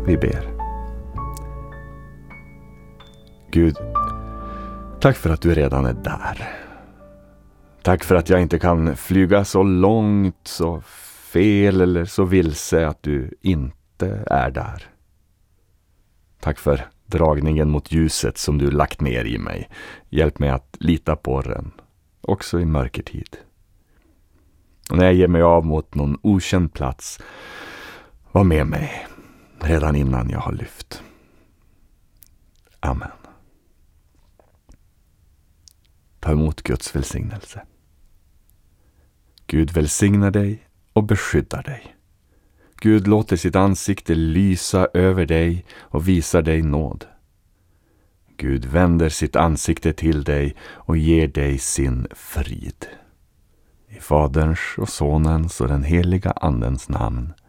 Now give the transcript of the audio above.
Vi ber. Gud, tack för att du redan är där. Tack för att jag inte kan flyga så långt, så fel eller så vilse att du inte är där. Tack för dragningen mot ljuset som du lagt ner i mig. Hjälp mig att lita på den, också i mörkertid. Och när jag ger mig av mot någon okänd plats, var med mig redan innan jag har lyft. Amen. Ta emot Guds välsignelse. Gud välsignar dig och beskyddar dig. Gud låter sitt ansikte lysa över dig och visar dig nåd. Gud vänder sitt ansikte till dig och ger dig sin frid. I Faderns och Sonens och den heliga Andens namn.